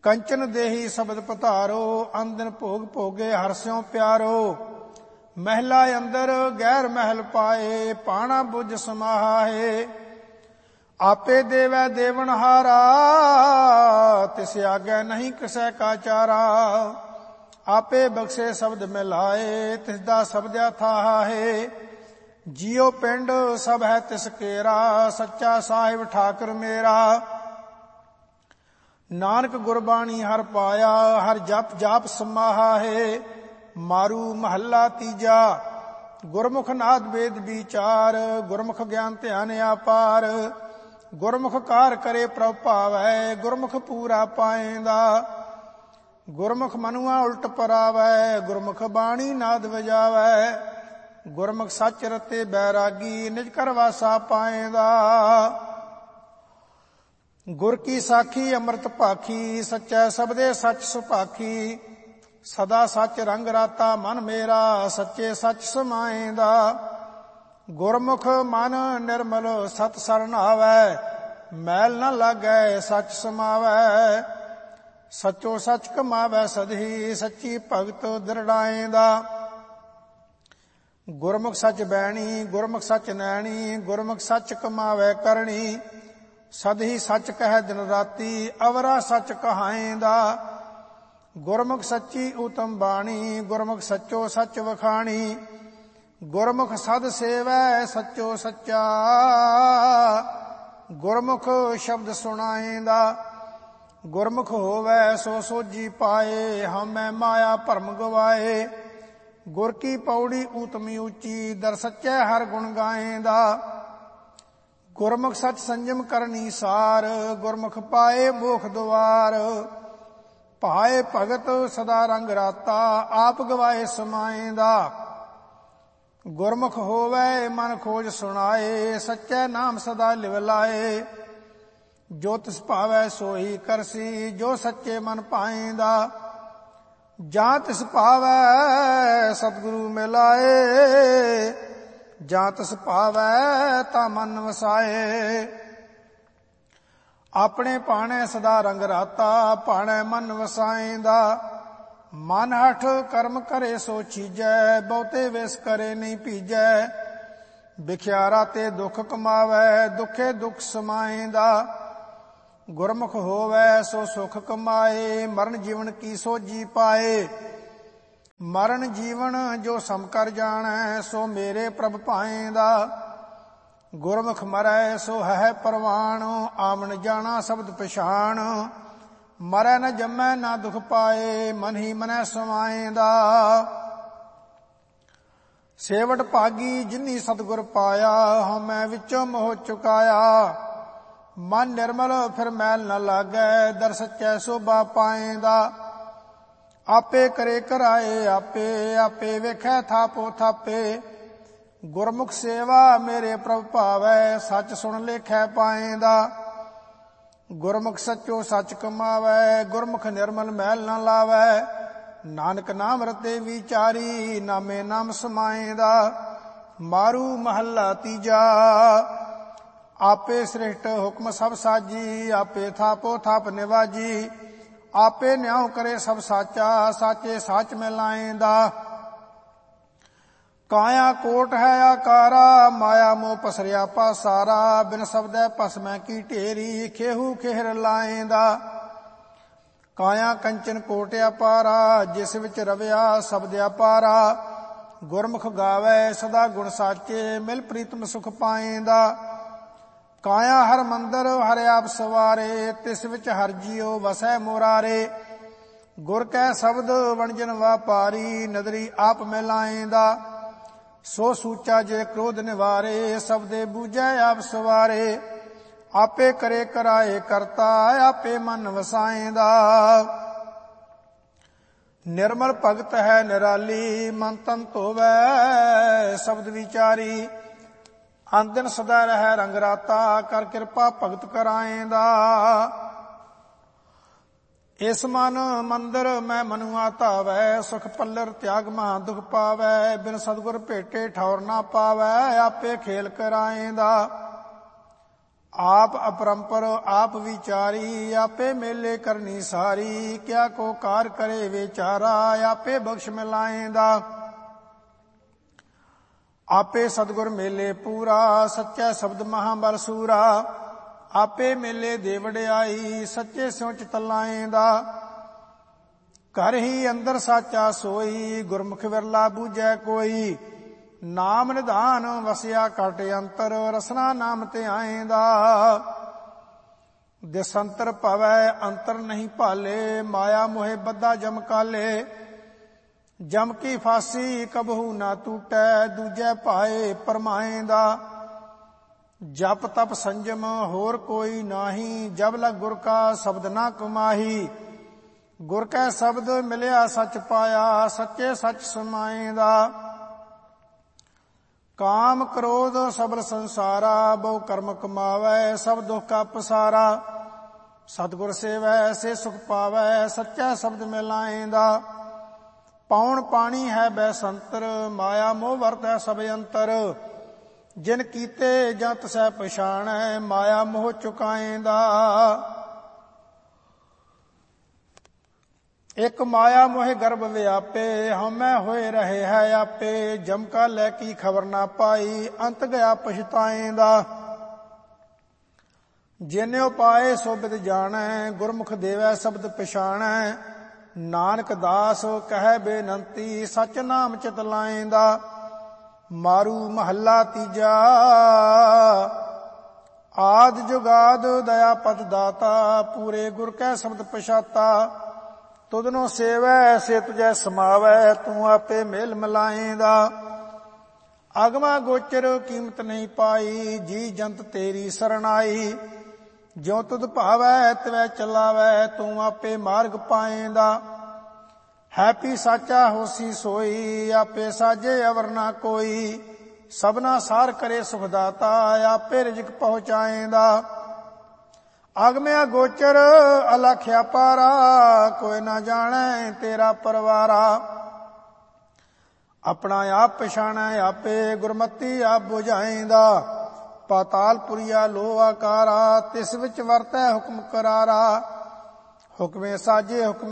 ਕੰਚਨ ਦੇਹੀ ਸ਼ਬਦ ਪਧਾਰੋ, ਅੰਦਨ ਭੋਗ ਭੋਗੇ ਹਰਿ ਸਿਉ ਪਿਆਰੋ। ਮਹਿਲਾ ਅੰਦਰ ਗੈਰ ਮਹਿਲ ਪਾਏ, ਪਾਣਾ ਬੁਝ ਸਮਾਹਾਏ। ਆਪੇ ਦੇਵੈ ਦੇਵਨਹਾਰਾ, ਤਿਸ ਆਗੇ ਨਹੀਂ ਕਿਸੈ ਕਾ ਚਾਰਾ। ਆਪੇ ਬਖਸ਼ੇ ਸ਼ਬਦ ਮਿਲਾਏ, ਤਿਸ ਦਾ ਸ਼ਬਦਿਆ ਥਾਹਾ ਹੈ। ਜੀਉ ਪਿੰਡ ਸਭ ਹੈ ਤਿਸ ਕੇਰਾ, ਸੱਚਾ ਸਾਹਿਬ ਠਾਕੁਰ ਮੇਰਾ। ਨਾਨਕ ਗੁਰਬਾਣੀ ਹਰ ਪਾਇਆ, ਹਰ ਜਪ ਜਾਪ ਸਮਾਹਾ ਹੈ। ਮਾਰੂ ਮਹੱਲਾ ਤੀਜਾ। ਗੁਰਮੁਖ ਨਾਦ ਵੇਦ ਵਿਚਾਰ, ਗੁਰਮੁਖ ਗਿਆਨ ਧਿਆਨ ਅਪਾਰ। ਗੁਰਮੁਖ ਕਾਰ ਕਰੇ ਪ੍ਰਭ ਭਾਵੈ, ਗੁਰਮੁਖ ਪੂਰਾ ਪਾਏਂਦਾ। ਗੁਰਮੁਖ ਮਨੁਆ ਉਲਟ ਪਰਾਵੈ, ਗੁਰਮੁਖ ਬਾਣੀ ਨਾਦ ਵਜਾਵੈ। ਗੁਰਮੁਖ ਸੱਚ ਰਤੇ ਬੈਰਾਗੀ, ਨਿਜ ਕਰ ਵਾਸਾ ਪਾਏਂਦਾ। ਗੁਰ ਕੀ ਸਾਖੀ ਅੰਮ੍ਰਿਤ ਭਾਖੀ, ਸੱਚੈ ਸਬਦੇ ਸੱਚ ਸੁਭਾਖੀ। ਸਦਾ ਸੱਚ ਰੰਗ ਰਾਤਾ ਮਨ ਮੇਰਾ, ਸੱਚੇ ਸੱਚ ਸਮਾਏਂਦਾ। ਗੁਰਮੁਖ ਮਨ ਨਿਰਮਲ ਸਤ ਸਰਣ ਆਵੈ, ਮੈਲ ਨ ਲਾਗੈ ਸੱਚ ਸਮਾਵੈ। ਸੱਚੋ ਸੱਚ ਕਮਾਵੈ ਸਦਹੀ, ਸੱਚੀ ਭਗਤ ਦ੍ਰਿੜਾਏਂਦਾ। ਗੁਰਮੁਖ ਸੱਚ ਬੈਣੀ, ਗੁਰਮੁਖ ਸੱਚ ਨੈਣੀ, ਗੁਰਮੁਖ ਸੱਚ ਕਮਾਵੈ ਕਰਣੀ। ਸਦਹੀ ਸੱਚ ਕਹਿ ਦਿਨ ਰਾਤੀ, ਅਵਰਾ ਸੱਚ ਕਹਾਏਂਦਾ। ਗੁਰਮੁਖ ਸੱਚੀ ਊਤਮ ਬਾਣੀ, ਗੁਰਮੁਖ ਸੱਚੋ ਸੱਚ ਵਖਾਣੀ। ਗੁਰਮੁਖ ਸਦ ਸੇਵੈ ਸੱਚੋ ਸੱਚਾ, ਗੁਰਮੁਖ ਸ਼ਬਦ ਸੁਣਾਏਂਦਾ। ਗੁਰਮੁਖ ਹੋਵੈ ਸੋ ਸੋਝੀ ਪਾਏ, ਹਉਮੈ ਮਾਇਆ ਭਰਮ ਗਵਾਏ। ਗੁਰ ਕੀ ਪੌੜੀ ਊਤਮੀ ਉੱਚੀ, ਦਰ ਸੱਚੈ ਹਰ ਗੁਣ ਗਾਏਂਦਾ। ਗੁਰਮੁਖ ਸੱਚ ਸੰਜਮ ਕਰਨੀ ਸਾਰ, ਗੁਰਮੁਖ ਪਾਏ ਮੋਖ ਦੁਆਰ। ਭਾਏ ਭਗਤ ਸਦਾ ਰੰਗ ਰਾਤਾ, ਆਪ ਗਵਾਏ ਸਮਾਏਂਦਾ। ਗੁਰਮੁਖ ਹੋਵੈ ਮਨ ਖੋਜ ਸੁਣਾਏ, ਸੱਚੈ ਨਾਮ ਸਦਾ ਲਿਵ ਲਾਏ। ਜੋ ਤਿਸ ਭਾਵੈ ਸੋਈ ਕਰਸੀ, ਜੋ ਸੱਚੇ ਮਨ ਪਾਏਂਦਾ। ਜਾਂ ਤਿਸ ਭਾਵੈ ਸਤਿਗੁਰੂ ਮਿਲਾਏ, ਜਾਂ ਤਿਸ ਭਾਵੈ ਤਾ ਮਨ ਵਸਾਏ। ਆਪਣੇ ਭਾਣੇ ਸਦਾ ਰੰਗ ਰਾਤਾ, ਭਾਣੇ ਮਨ ਵਸਾਏਂਦਾ। ਮਨ ਹਠ ਕਰਮ ਕਰੇ ਸੋ ਚੀਜੈ, ਬਹੁਤੇ ਵਿਸ ਕਰੇ ਨਹੀਂ ਭੀਜੈ। ਵਿਖਿਆਰਾ ਤੇ ਦੁੱਖ ਕਮਾਵੈ, ਦੁਖੇ ਦੁੱਖ ਸਮਾਏਂਦਾ। ਗੁਰਮੁਖ ਹੋਵੈ ਸੋ ਸੁਖ ਕਮਾਏ, ਮਰਨ ਜੀਵਨ ਕੀ ਸੋਝੀ ਪਾਏ। ਮਰਨ ਜੀਵਨ ਜੋ ਸਮ ਕਰ ਜਾਣੈ, ਸੋ ਮੇਰੇ ਪ੍ਰਭ ਪਾਏਂਦਾ। ਗੁਰਮੁਖ ਮਰੈ ਸੋ ਹੈ ਪਰਵਾਣ, ਆਮਣ ਜਾਣਾ ਸ਼ਬਦ ਪਛਾਣ। ਮਰੈ ਨ ਜੰਮੈ ਨਾ ਦੁਖ ਪਾਏ, ਮਨ ਹੀ ਮਨੈ ਸਮਾਏਂਦਾ। ਸੇਵਟ ਭਾਗੀ ਜਿਨੀ ਸਤਿਗੁਰ ਪਾਇਆ, ਹਉਮੈ ਵਿੱਚੋਂ ਮੋਹ ਚੁਕਾਇਆ। ਮਨ ਨਿਰਮਲ ਫਿਰ ਮੈਲ ਨ ਲਾਗੈ, ਦਰ ਸੱਚੈ ਸੋਭਾ ਪਾਏਂਦਾ। ਆਪੇ ਕਰੇ ਕਰਾਏ ਆਪੇ, ਆਪੇ ਵੇਖੈ ਥਾਪੋ ਥਾਪੇ। ਗੁਰਮੁਖ ਸੇਵਾ ਮੇਰੇ ਪ੍ਰਭ ਭਾਵੈ, ਸੱਚ ਸੁਣ ਲੇਖੈ ਪਾਏਂਦਾ। ਗੁਰਮੁਖ ਸੱਚੋ ਸੱਚ ਕਮਾਵੈ, ਗੁਰਮੁਖ ਨਿਰਮਲ ਮੈਲ ਨ ਲਾਵੈ। ਨਾਨਕ ਨਾਮ ਰਤੇ ਵਿਚਾਰੀ, ਨਾਮੇ ਨਾਮ ਸਮਾਏਂਦਾ। ਮਾਰੂ ਮਹੱਲਾ ਤੀਜਾ। ਆਪੇ ਸ੍ਰਿਸ਼ਟ ਹੁਕਮ ਸਭ ਸਾਜੀ, ਆਪੇ ਥਾਪੋ ਥਾਪ ਨਿਵਾਜੀ। ਆਪੇ ਨਿਆਉ ਕਰੇ ਸਭ ਸਾਚਾ, ਸਾਚੇ ਸਾਚ ਮਿਲਾਏਂਦਾ। ਕਾਇਆ ਕੋਟ ਹੈ ਆਕਾਰਾ, ਮਾਇਆ ਮੋਹ ਪਸਰਿਆ ਪਾਸਾਰਾ। ਬਿਨ ਸ਼ਬਦੈ ਭਸਮੈ ਕੀ ਢੇਰੀ, ਖੇਹੂ ਖੇਹਰ ਲਾਏਂਦਾ। ਕਾਇਆ ਕੰਚਨ ਕੋਟ ਅਪਾਰਾ, ਜਿਸ ਵਿੱਚ ਰਵਿਆ ਸ਼ਬਦ ਅਪਾਰਾ। ਗੁਰਮੁਖ ਗਾਵੈ ਸਦਾ ਗੁਣ ਸਾਚੇ, ਮਿਲ ਪ੍ਰੀਤਮ ਸੁਖ ਪਾਏਂਦਾ। ਕਾਇਆ ਹਰ ਮੰਦਰ ਹਰ ਆਪ ਸਵਾਰੇ, ਤਿਸ ਵਿੱਚ ਹਰ ਜੀਉ ਵਸੈ ਮੁਰਾਰੇ। ਗੁਰ ਕੈ ਸ਼ਬਦ ਵਣਜਨ ਵਾਪਾਰੀ, ਨਦਰੀ ਆਪ ਮਿਲਾਏਂਦਾ। ਸੋ ਸੂਚਾ ਜੇ ਕ੍ਰੋਧ ਨਿਵਾਰੇ, ਸਬਦੇ ਬੂਝੈ ਆਪ ਸਵਾਰੇ। ਆਪੇ ਕਰੇ ਕਰਾਏ ਕਰਤਾ, ਆਪੇ ਮਨ ਵਸਾਏਂਦਾ। ਨਿਰਮਲ ਭਗਤ ਹੈ ਨਿਰਾਲੀ, ਮਨ ਤਨ ਧੋਵੈ ਸ਼ਬਦ ਵਿਚਾਰੀ। ਅੰਦਨ ਸਦਾ ਰਹਿ ਰੰਗ ਰਾਤਾ, ਕਰ ਕਿਰਪਾ ਭਗਤ ਕਰਾਏਂਦਾ। ਇਸ ਮਨ ਮੰਦਰ ਮੈਂ ਮਨੁਆ ਧਾਵੈ, ਸੁਖ ਪੱਲਰ ਤਿਆਗ ਮਹਾ ਦੁਖ ਪਾਵੈ। ਬਿਨ ਸਤਿਗੁਰ ਭੇਟੇ ਠੌਰ ਨਾ ਪਾਵੈ, ਆਪੇ ਖੇਲ ਕਰਾਏਂਦਾ। आप अपरंपर आप विचारी, आपे मेले करनी सारी। क्या को कार करे विचारा, आपे बख्श मिलाएंदा। आपे सतगुर मेले पूरा, सच्चा शब्द महाबल सूरा। आपे मेले दे वडियाई, सच्चे स्यों चित लाएंदा। घर ही अंदर साचा सोई, गुरमुख विरला बूझै कोई। नाम निधान वसिया काट अंतर, रसना नाम ते आएंदा। दिसंतर पवै अंतर नहीं भाले, माया मोहे बद्धा जम काले। जम की फांसी कबहू ना टूटै, दूजै पाए परमाएंदा। जप तप संजम होर कोई नाही, जब लग गुर का शब्द ना कमाही। गुर कै शब्द मिलिया सच पाया, सच्चे सच समाएंदा। काम क्रोध सबल संसारा, बहु कर्म कमावै सब दुख का पसारा। सतगुर सेवै से सुख पावै, सच्चा शब्द मिलाएंदा। पौन पानी है बैसंतर, माया मोह वरतै सब अंतर। जिन कीते जंत सह पछाणै, माया मोह चुकाएंदा। एक माया मोह गर्भ व्यापे, हमें होए रहे है आपे। जम का लै की खबर ना पाई, अंत गया पछताएंदा। जिन्यो पाए सो बिद जाणै, गुरमुख देवै शब्द पछाणै। नानक दास कहे बेनंती, सच नाम चित लाएंदा। मारू महला तीजा, आद जुगाद दया पत दाता। पूरे गुर कै शब्द पछाता, तुधनो सेवै से तुझै समावै। तू आपे मेल मिलाएंदा। अगमा गोचर कीमत नहीं पाई, जी जंत तेरी सरणाई। ज्यों तुध भावै तिवै चलावै, तू आपे मार्ग पाएंदा। हैपी साचा होसी सोई, आपे साजे अवर ना कोई। सबना सार करे सुखदाता, आपे रिजक पहुँचाएंदा। अगम्या गोचर अलख्या पारा, कोई ना जाने तेरा परवारा। अपना आप पछाणै आपे, गुरमति आप बुझाएंदा। पाताल पुरिया लो आकारा, तिस विच वरतै हुक्म करारा। हुक्मे साजे हुक्म